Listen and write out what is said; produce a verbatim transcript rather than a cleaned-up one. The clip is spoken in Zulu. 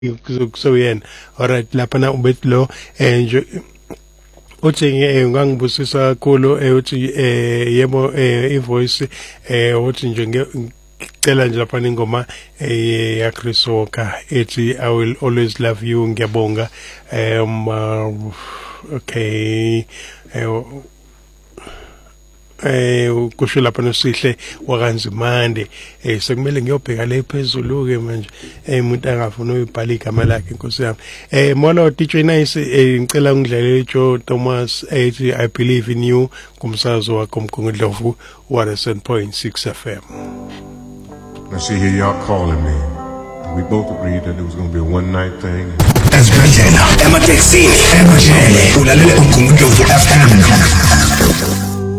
kuzokuyena. Alright, lapha na ubethi lo eh nje uthi ngangibusisa kakhulu uthi eh yebo ivoice eh uthi nje ngicela nje lapha ingoma eh ya Chris Walker ethi I will always love you. Ngiyabonga. um uh, okay eh eh kusho lapha nosihle wakanzimande eh sekumele ngiyobheka le phezulu ke manje eh umuntu angafuna uyibhala igama lakhe inkosi yami. Eh molo D J Nice, eh ngicela ngidlalele Joe Thomas ethi I believe in you kumsazo wakho Mgungundlovu one oh seven point six F M. I see here y'all calling me. We both agreed that it was going to be a one night thing. That's good. Emma Dixie, Emma J, ulalele Mgungundlovu F M.